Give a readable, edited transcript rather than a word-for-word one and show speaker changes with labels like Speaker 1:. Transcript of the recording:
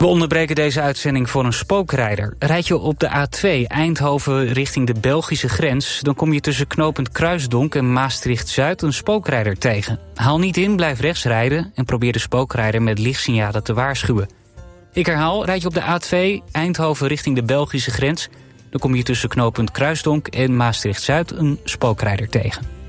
Speaker 1: We onderbreken deze uitzending voor een spookrijder. Rijd je op de A2 Eindhoven richting de Belgische grens, dan kom je tussen knooppunt Kruisdonk en Maastricht-Zuid een spookrijder tegen. Haal niet in, blijf rechts rijden en probeer de spookrijder met lichtsignalen te waarschuwen. Ik herhaal, rijd je op de A2 Eindhoven richting de Belgische grens, dan kom je tussen knooppunt Kruisdonk en Maastricht-Zuid een spookrijder tegen.